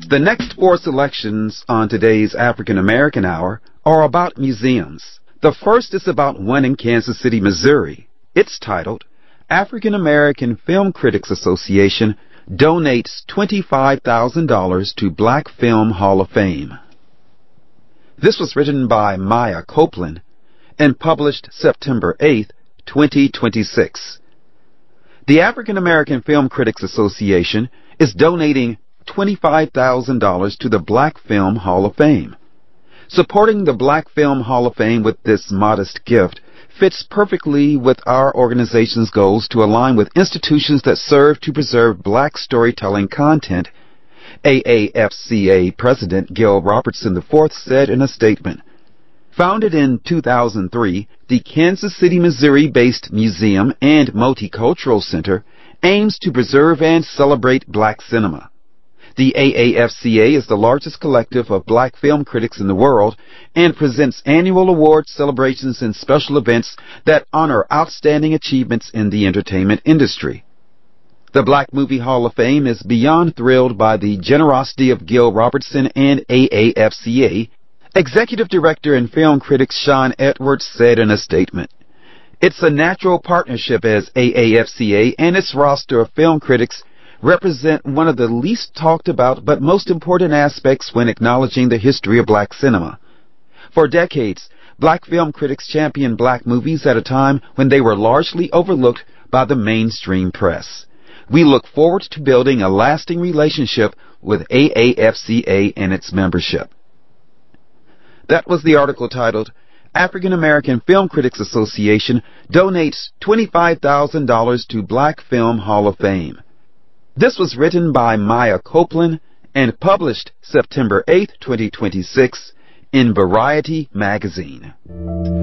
The next four selections on today's African American Hour are about museums. The first is about one in Kansas City, Missouri. It's titled, African American Film Critics Association Donates $25,000 to Black Film Hall of Fame. This was written by Maya Copeland and published September 8, 2026. The African American Film Critics Association is donating $25,000 to the Black Film Hall of Fame. Supporting the Black Film Hall of Fame with this modest gift fits perfectly with our organization's goals to align with institutions that serve to preserve black storytelling content, AAFCA President Gil Robertson IV said in a statement. Founded in 2003, the Kansas City, Missouri-based museum and multicultural center aims to preserve and celebrate black cinema. The AAFCA is the largest collective of black film critics in the world and presents annual award celebrations and special events that honor outstanding achievements in the entertainment industry. The Black Movie Hall of Fame is beyond thrilled by the generosity of Gil Robertson and AAFCA, Executive Director and film critic Sean Edwards said in a statement. It's a natural partnership as AAFCA and its roster of film critics represent one of the least talked about but most important aspects when acknowledging the history of black cinema. For decades, black film critics championed black movies at a time when they were largely overlooked by the mainstream press. We look forward to building a lasting relationship with AAFCA and its membership. That was the article titled, African American Film Critics Association Donates $25,000 to Black Film Hall of Fame. This was written by Maya Copeland and published September 8, 2026 in Variety magazine.